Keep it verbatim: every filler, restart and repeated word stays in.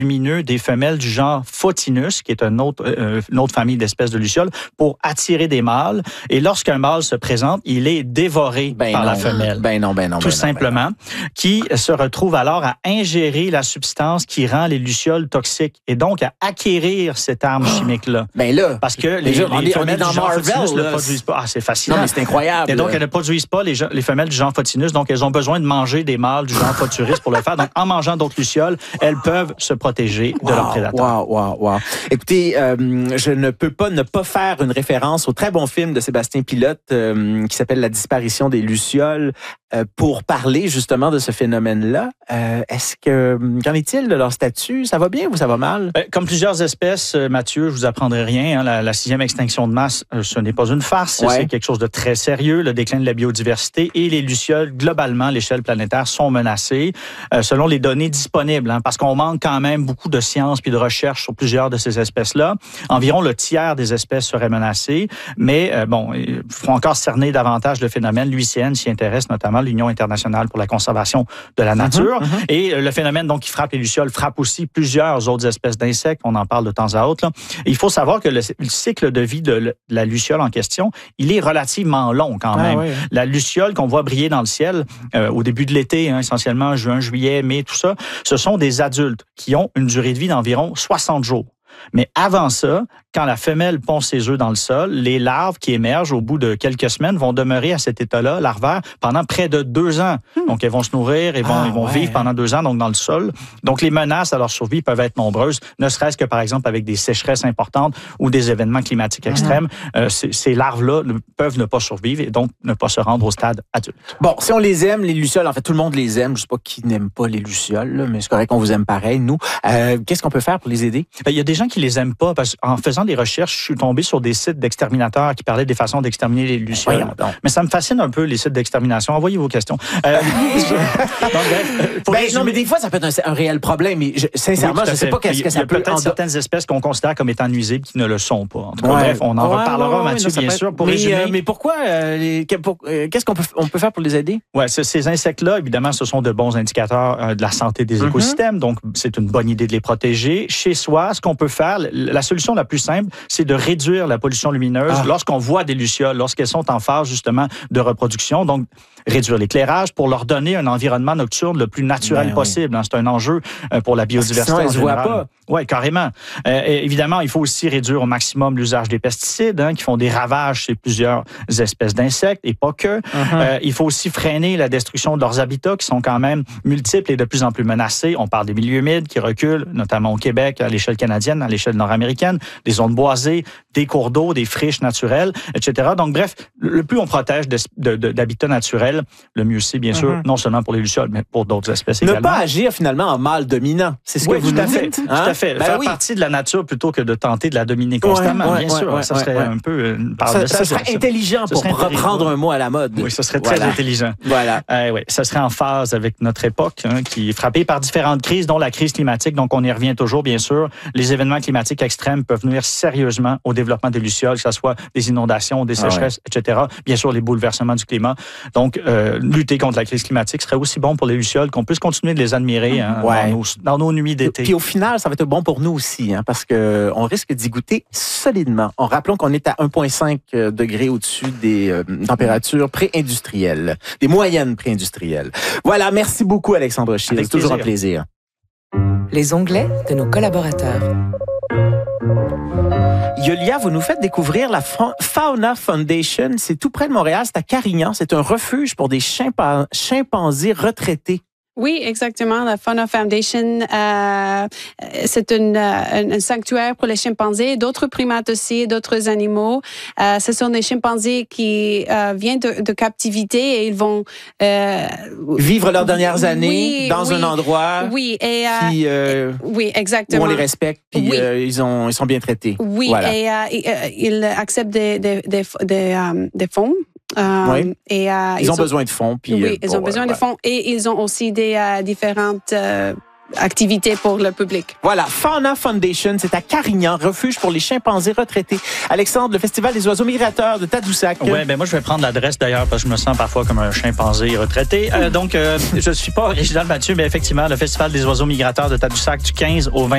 lumineux des femelles du genre Photinus, qui est une autre, euh, une autre famille d'espèces de lucioles, pour attirer des mâles. Et lorsqu'un mâle se présente, il est dévoré ben par non. la femelle. Ben non, ben non. Tout ben simplement, non, ben non. qui se retrouve alors à ingérer la substance qui rend les lucioles toxiques et donc à acquérir cette arme oh, chimique-là. Ben là, parce que les, déjà, les on est, femelles on est dans du genre Marvel, Photinus là. ne produisent pas. Ah, c'est fascinant. Non, mais c'est incroyable. Et donc, elles ne produisent pas les, les femelles du genre Photinus, donc elles ont besoin de manger des mâles du genre Photuris pour le faire. Donc, en mangeant d'autres lucioles, elles peuvent se protéger wow, de leurs prédateurs. Wow, wow, wow. Écoutez, euh, je ne peux pas ne pas faire une référence au très bon film de Sébastien Pilote euh, qui s'appelle La disparition des lucioles euh, pour parler justement de ce phénomène-là. Euh, est-ce que, qu'en est-il de leur statut? Ça va bien ou ça va mal? Comme plusieurs espèces, Mathieu, je vous apprendrai rien. Hein, la, la sixième extinction de masse, ce n'est pas une farce. Ouais. C'est quelque chose de très sérieux, le déclin de la biodiversité. Et les lucioles, globalement, à l'échelle planétaire, sont menacées euh, selon les données disponibles. Hein, parce qu'on manque quand même beaucoup de sciences puis de recherches sur plusieurs de ces espèces-là. Environ le tiers des espèces seraient menacées. Mais euh, bon, il faut encore cerner davantage le phénomène. L'U I C N s'y intéresse, notamment l'Union internationale pour la conservation de la nature. Mm-hmm, mm-hmm. Et euh, le phénomène donc qui frappe les lucioles frappe aussi plusieurs autres espèces d'insectes. On en parle de temps à autre. Là. Il faut savoir que le, le cycle de vie de la luciole en question, il est relativement long quand même. Ah, oui. La luciole qu'on voit briller dans le ciel euh, au début de l'été, hein, essentiellement juin, juillet, mai, tout ça, ce sont des adultes qui ont une durée de vie d'environ soixante jours. Mais avant ça, quand la femelle pond ses œufs dans le sol, les larves qui émergent au bout de quelques semaines vont demeurer à cet état-là, larvaire, pendant près de deux ans. Hmm. Donc, elles vont se nourrir, elles vont, ah, elles vont ouais. vivre pendant deux ans donc dans le sol. Donc, les menaces à leur survie peuvent être nombreuses, ne serait-ce que, par exemple, avec des sécheresses importantes ou des événements climatiques extrêmes. Hmm. Euh, ces, ces larves-là ne, peuvent ne pas survivre et donc ne pas se rendre au stade adulte. Bon, si on les aime, les lucioles, en fait, tout le monde les aime. Je ne sais pas qui n'aime pas les lucioles, là, mais c'est correct qu'on vous aime pareil, nous. Euh, qu'est-ce qu'on peut faire pour les aider? Ben, il y a des gens qui les aiment pas parce qu'en faisant des recherches, je suis tombé sur des sites d'exterminateurs qui parlaient des façons d'exterminer les lucioles. Oui, mais ça me fascine un peu, les sites d'extermination. Envoyez vos questions. Euh, donc, bref, ben, résumer... Non, mais des fois, ça peut être un, un réel problème. Mais je, sincèrement, oui, je ne sais pas qu'est-ce que ça peut... Il y a peut-être en... certaines espèces qu'on considère comme étant nuisibles qui ne le sont pas. En tout cas, ouais. bref, on en ouais, reparlera, ouais, Mathieu, non, bien sûr, être... pour mais, résumer. Euh, mais pourquoi? Euh, les... pour... euh, qu'est-ce qu'on peut, on peut faire pour les aider? Oui, ces insectes-là, évidemment, ce sont de bons indicateurs euh, de la santé des mm-hmm. écosystèmes. Donc, c'est une bonne idée de les protéger. Chez soi, ce qu'on peut faire, la solution la plus simple, c'est de réduire la pollution lumineuse ah. lorsqu'on voit des lucioles, lorsqu'elles sont en phase justement de reproduction. Donc, réduire l'éclairage pour leur donner un environnement nocturne le plus naturel ben, possible. Oui. C'est un enjeu pour la biodiversité. Sinon, elles ne se voient pas. Oui, carrément. Euh, évidemment, il faut aussi réduire au maximum l'usage des pesticides hein, qui font des ravages chez plusieurs espèces d'insectes et pas que. Uh-huh. Euh, il faut aussi freiner la destruction de leurs habitats qui sont quand même multiples et de plus en plus menacés. On parle des milieux humides qui reculent, notamment au Québec, à l'échelle canadienne, à l'échelle nord-américaine, des zones boisées, des cours d'eau, des friches naturelles, et cetera. Donc, bref, le plus on protège de, de, de, d'habitats naturels, le mieux c'est, bien sûr, uh-huh. non seulement pour les lucioles, mais pour d'autres espèces ne également. Ne pas agir finalement en mâle dominant. C'est ce oui, que vous tout à nous fait, dites. Hein? Tout à fait. Ben Faire oui. partie de la nature plutôt que de tenter de la dominer constamment, ouais, ouais, bien ouais, sûr. Ouais, ça serait ouais, un peu une parole ça, de ça serait ça. intelligent ça pour serait reprendre un mot à la mode. Oui, ça serait très voilà. intelligent. Voilà. Euh, oui, ça serait en phase avec notre époque, hein, qui est frappée par différentes crises, dont la crise climatique. Donc, on y revient toujours, bien sûr. Les événements climatiques extrêmes peuvent nuire sérieusement au développement des lucioles, que ce soit des inondations, des sécheresses, ah ouais. et cetera. Bien sûr, les bouleversements du climat. Donc, euh, lutter contre la crise climatique serait aussi bon pour les lucioles qu'on puisse continuer de les admirer hein, ouais. dans, nos, dans nos nuits d'été. Puis au final, ça va être bon pour nous aussi, hein, parce que on risque d'y goûter solidement. En rappelant qu'on est à un virgule cinq degrés au-dessus des euh, températures pré-industrielles, des moyennes pré-industrielles. Voilà, merci beaucoup Alexandre Chiz. C'est toujours un plaisir. Les onglets de nos collaborateurs. Yulia, vous nous faites découvrir la Fauna Foundation. C'est tout près de Montréal, c'est à Carignan. C'est un refuge pour des chimpan- chimpanzés retraités. Oui, exactement. La Fauna Foundation, euh, c'est une, un, un sanctuaire pour les chimpanzés, d'autres primates aussi, d'autres animaux. Euh, ce sont des chimpanzés qui euh, viennent de, de captivité et ils vont euh, vivre leurs dernières années oui, dans oui, un endroit oui, et, euh, qui, euh, oui, exactement. où on les respecte puis oui. euh, ils, ont, ils sont bien traités. Oui, voilà. et euh, ils acceptent des, des, des, des, um, des fonds. Euh, oui. et, euh, ils, ils ont, ont besoin de fonds. Puis, oui, euh, ils bon, ont besoin euh, de fonds et ils ont aussi des euh, différentes euh, activités pour le public. Voilà, Fauna Foundation, c'est à Carignan, refuge pour les chimpanzés retraités. Alexandre, le Festival des oiseaux migrateurs de Tadoussac. Oui, ben moi je vais prendre l'adresse d'ailleurs parce que je me sens parfois comme un chimpanzé retraité. Euh, donc, euh, je ne suis pas original Mathieu, mais effectivement, le Festival des oiseaux migrateurs de Tadoussac du quinze au vingt